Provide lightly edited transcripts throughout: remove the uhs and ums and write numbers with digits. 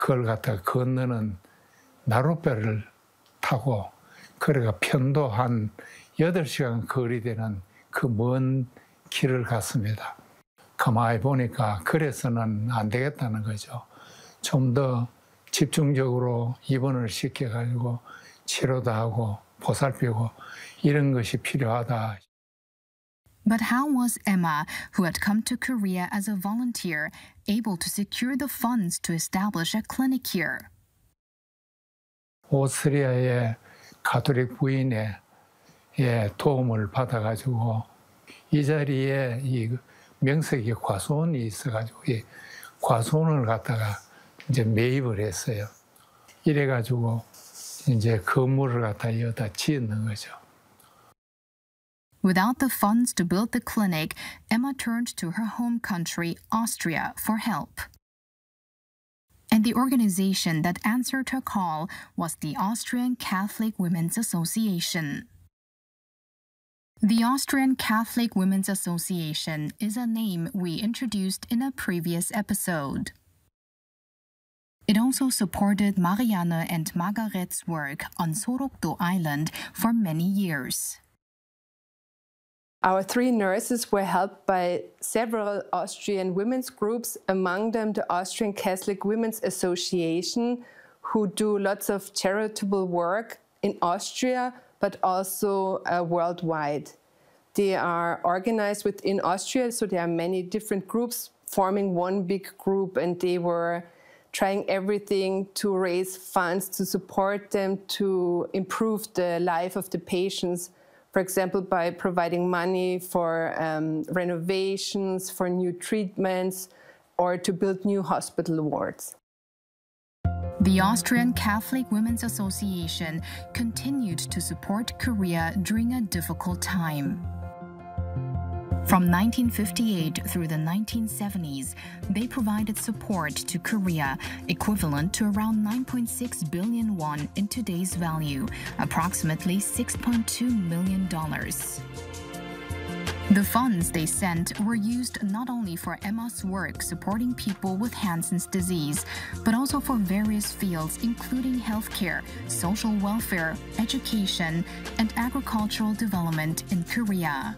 그걸 갖다가 건너는 나룻배를 타고 그래가 편도 한 8시간 거리되는 그 먼 길을 갔습니다. 가만히 보니까 그래서는 안 되겠다는 거죠. 좀 더 집중적으로 입원을 시켜가지고 치료도 하고 보살피고 이런 것이 필요하다. But how was Emma, who had come to Korea as a volunteer, able to secure the funds to establish a clinic here? 오스트리아의 가톨릭 부인의 도움을 받아가지고 이 자리에 이 명색이 과수원이 있어가지고 이 과수원을 갖다가 이제 매입을 했어요. 이래가지고 이제 건물을 갖다 여기다 짓는 거죠. Without the funds to build the clinic, Emma turned to her home country, Austria, for help. And the organization that answered her call was the Austrian Catholic Women's Association. The Austrian Catholic Women's Association is a name we introduced in a previous episode. It also supported Marianne and Margaret's work on Sorokdo Island for many years. Our 3 nurses were helped by several Austrian women's groups, among them the Austrian Catholic Women's Association, who do lots of charitable work in Austria, but also worldwide. They are organized within Austria, so there are many different groups forming one big group, and they were trying everything to raise funds to support them to improve the life of the patients. For example, by providing money for renovations, for new treatments, or to build new hospital wards. The Austrian Catholic Women's Association continued to support Korea during a difficult time. From 1958 through the 1970s, they provided support to Korea, equivalent to around 9.6 billion won in today's value, approximately $6.2 million. The funds they sent were used not only for Emma's work supporting people with Hansen's disease, but also for various fields including healthcare, social welfare, education, and agricultural development in Korea.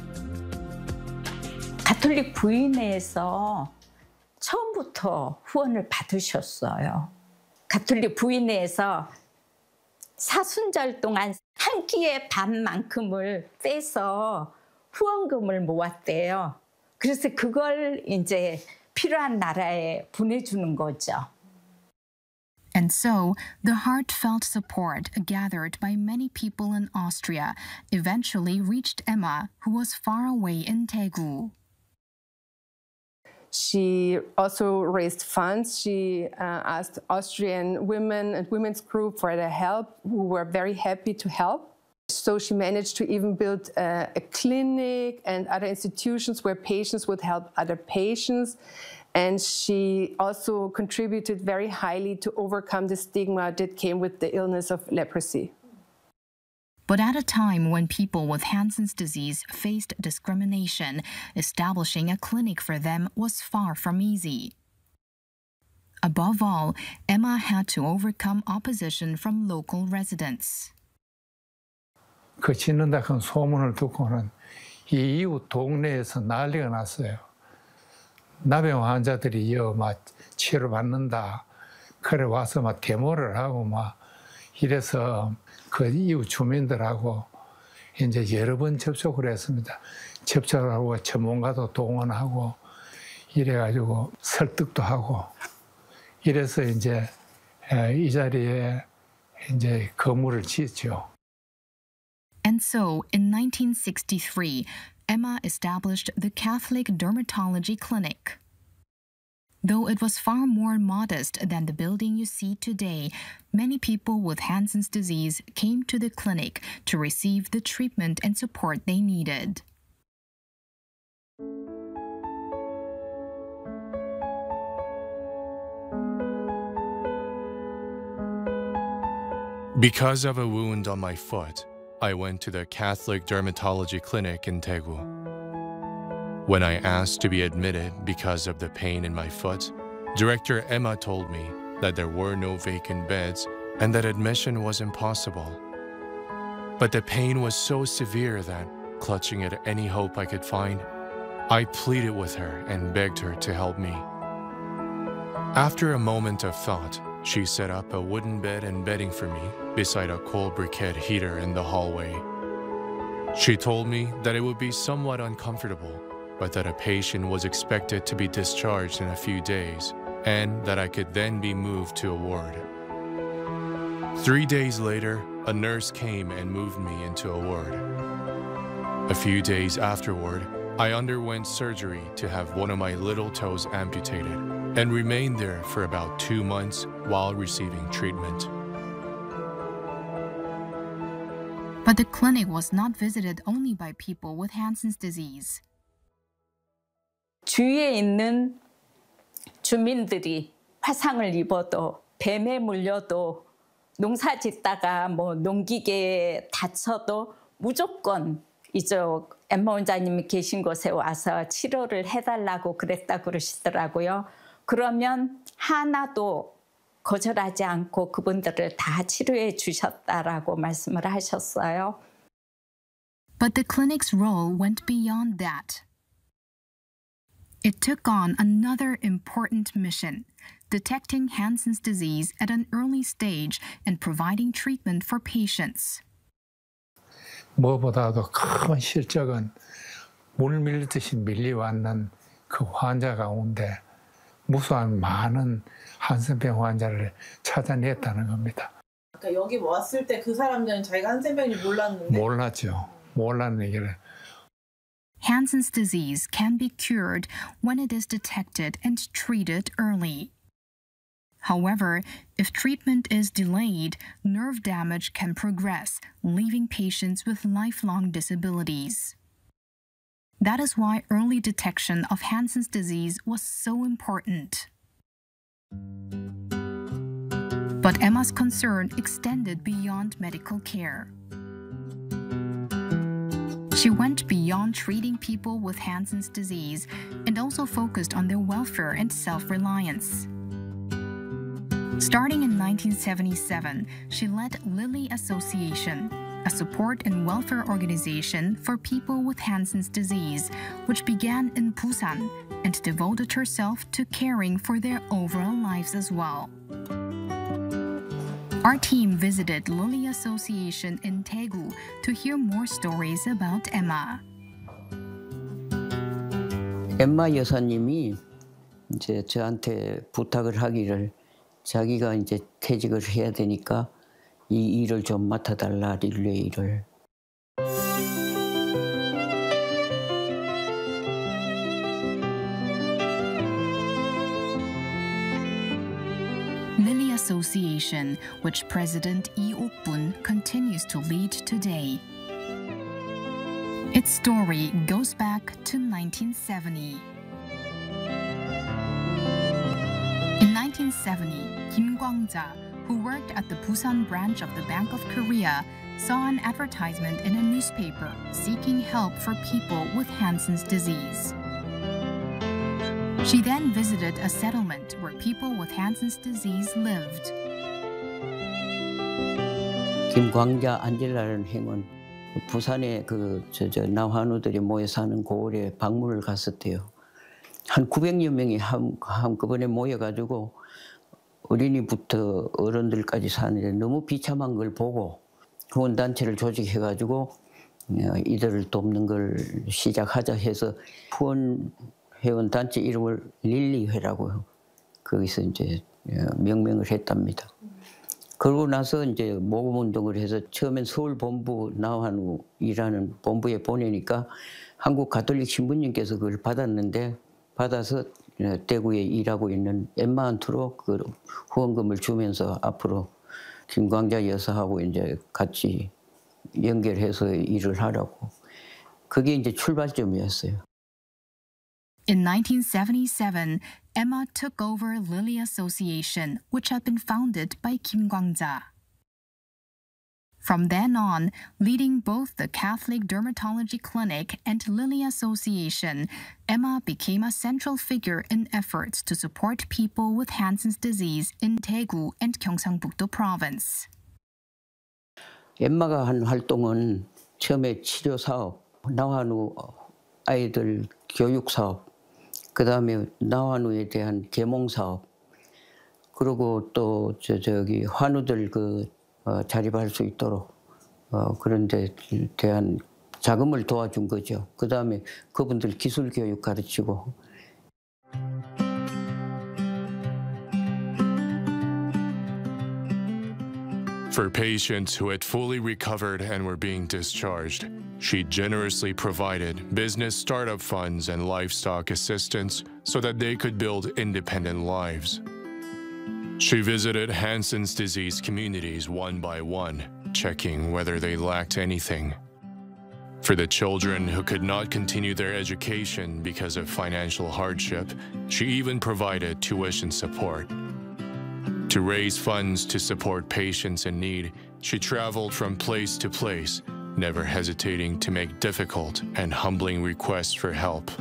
가톨릭 부인회에서 처음부터 후원을 받으셨어요. 가톨릭 부인회에서 사순절 동안 한 끼의 밥만큼을 빼서 후원금을 모았대요. 그래서 그걸 이제 필요한 나라에 보내주는 거죠. And so, the heartfelt support gathered by many people in Austria eventually reached Emma, who was far away in Daegu. She also raised funds. She asked Austrian women and women's group for their help, who were very happy to help. So she managed to even build a clinic and other institutions where patients would help other patients. And she also contributed very highly to overcome the stigma that came with the illness of leprosy. But at a time when people with Hansen's disease faced discrimination, establishing a clinic for them was far from easy. Above all, Emma had to overcome opposition from local residents. 그 짓는다 큰 소문을 듣고는 이 이웃 동네에서 난리가 났어요. 나병 환자들이 막 치료받는다. 그래 와서 막 데모를 하고 막 이래서 그 이웃 주민들하고 이제 여러 번 접촉을 했습니다. 접촉을 하고 전문가도 동원하고 이래가지고 설득도 하고 이래서 이제 이 자리에 이제 건물을 짓죠. And so, in 1963, Emma established the Catholic Dermatology Clinic. Though it was far more modest than the building you see today, many people with Hansen's disease came to the clinic to receive the treatment and support they needed. Because of a wound on my foot, I went to the Catholic Dermatology Clinic in Daegu. When I asked to be admitted because of the pain in my foot, Director Emma told me that there were no vacant beds and that admission was impossible. But the pain was so severe that, clutching at any hope I could find, I pleaded with her and begged her to help me. After a moment of thought, she set up a wooden bed and bedding for me beside a coal briquette heater in the hallway. She told me that it would be somewhat uncomfortable, but that a patient was expected to be discharged in a few days, and that I could then be moved to a ward. 3 days later, a nurse came and moved me into a ward. A few days afterward, I underwent surgery to have one of my little toes amputated and remained there for about 2 months while receiving treatment. But the clinic was not visited only by people with Hansen's disease. 주위에 있는 주민들이 화상을 입어도 뱀에 물려도 농사 짓다가 뭐 농기계에 다쳐도 무조건 이쪽 엠마 원장님이 계신 곳에 와서 치료를 해달라고 그랬다 그러시더라고요. 그러면 하나도 거절하지 않고 그분들을 다 치료해 주셨다라고 말씀을 하셨어요. But the clinic's role went beyond that. It took on another important mission, detecting Hansen's disease at an early stage and providing treatment for patients. 무엇보다도 큰 실적은 물 밀듯이 밀려왔는 그 환자 가운데 무수한 많은 한센병 환자를 찾아냈다는 겁니다. 그러니까 여기 왔을 때 그 사람들은 자기가 한센병인지 몰랐는데 몰랐죠. 몰랐는 얘기를. Hansen's disease can be cured when it is detected and treated early. However, if treatment is delayed, nerve damage can progress, leaving patients with lifelong disabilities. That is why early detection of Hansen's disease was so important. But Emma's concern extended beyond medical care. She went beyond treating people with Hansen's disease and also focused on their welfare and self-reliance. Starting in 1977, she led Lily Association, a support and welfare organization for people with Hansen's disease, which began in Busan and devoted herself to caring for their overall lives as well. Our team visited Lily Association in Daegu to hear more stories about Emma. 엠마 여사님이 이제 저한테 부탁을 하기를 자기가 이제 퇴직을 해야 되니까 이 일을 좀 맡아달라, 릴레이 일을. Lily Association, which President Lee Ok-bun continues to lead today. Its story goes back to 1970. In 1970, Kim Kwang-ja, who worked at the Busan branch of the Bank of Korea, saw an advertisement in a newspaper seeking help for people with Hansen's disease. She then visited a settlement where people with Hansen's disease lived. 김광자 안젤라라는 행은 부산에 나환우들이 모여 사는 고을에 방문을 갔었대요. 한 900여 명이 한꺼번에 모여가지고 어린이부터 어른들까지 사는데 너무 비참한 걸 보고 후원단체를 조직해가지고 이들을 돕는 걸 시작하자 해서 후원회원단체 이름을 릴리회라고 거기서 이제 명명을 했답니다. 그러고 나서 이제 모금운동을 해서 처음엔 서울 본부 나환우 일하는 본부에 보내니까 한국 가톨릭 신부님께서 그걸 받아서 대구에 일하고 있는 엠마한테로 그 후원금을 주면서 앞으로 김광자 여사하고 이제 같이 연결해서 일을 하라고. 그게 이제 출발점이었어요. In 1977, Emma took over Lily Association, which had been founded by Kim Kwang-ja. From then on, leading both the Catholic Dermatology Clinic and Lily Association, Emma became a central figure in efforts to support people with Hansen's disease in Daegu and Gyeongsangbuk-do province. 엠마가 한 활동은 처음에 치료 사업, 나환우 아이들 교육 사업, 그 다음에 나환우에 대한 계몽 사업, 그리고 또 저기 환우들 자립할 수 있도록 그런 데 대한 자금을 도와준 거죠. 그 다음에 그분들 기술 교육 가르치고. For patients who had fully recovered and were being discharged, she generously provided business startup funds and livestock assistance so that they could build independent lives. She visited Hansen's disease communities one by one, checking whether they lacked anything. For the children who could not continue their education because of financial hardship, she even provided tuition support. To raise funds to support patients in need, she traveled from place to place, never hesitating to make difficult and humbling requests for help.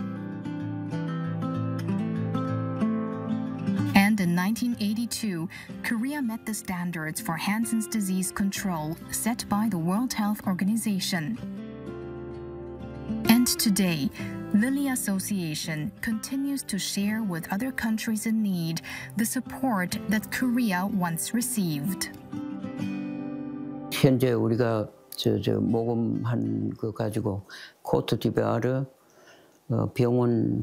And in 1982, Korea met the standards for Hansen's disease control set by the World Health Organization. And today, Lily Association continues to share with other countries in need the support that Korea once received. 현재 우리가 모금한 거 가지고 코트디부아르 병원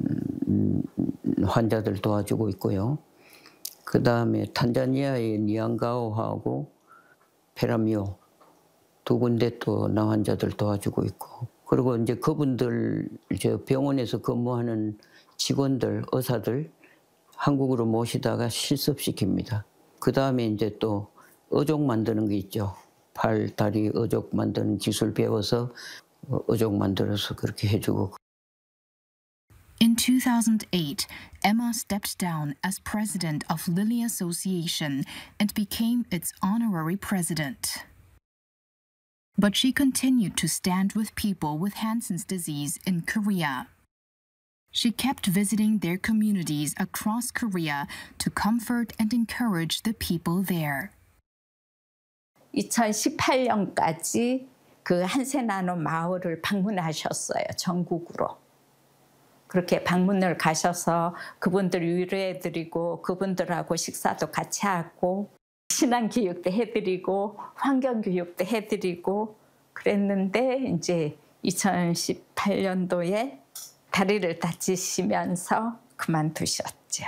환자들 도와주고 있고요. 그 다음에 탄자니아의 니안가오하고 페라미오 두 군데 또 나 환자들 도와주고 있고. 그리고 이제 그분들 병원에서 근무하는 직원들, 의사들 한국으로 모시다가 실습시킵니다. 그 다음에 이제 또 의족 만드는 게 있죠. 팔, 다리 의족 만드는 기술 배워서 의족 만들어서 그렇게 해주고. In 2008, Emma stepped down as president of Lily Association and became its honorary president. But she continued to stand with people with Hansen's disease in Korea. She kept visiting their communities across Korea to comfort and encourage the people there. 2018년까지 그 한센나노 마을을 방문하셨어요, 전국으로. 그렇게 방문을 가셔서 그분들 위로해드리고 그분들하고 식사도 같이 하고 신앙교육도 해드리고 환경교육도 해드리고 그랬는데 이제 2018년도에 다리를 다치시면서 그만두셨죠.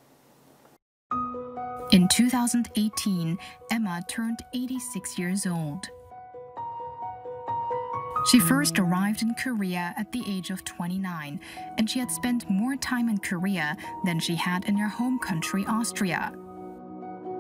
In 2018, Emma turned 86 years old. She first arrived in Korea at the age of 29, and she had spent more time in Korea than she had in her home country, Austria.